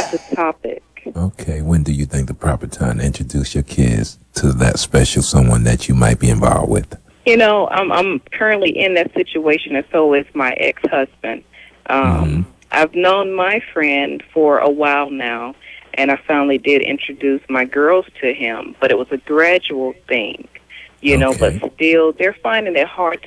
the topic. Okay, when do you think the proper time to introduce your kids to that special someone that you might be involved with? I'm currently in that situation, and so is my ex-husband. Mm-hmm. I've known my friend for a while now, and I finally did introduce my girls to him, but it was a gradual thing, but Okay. still, they're finding it hard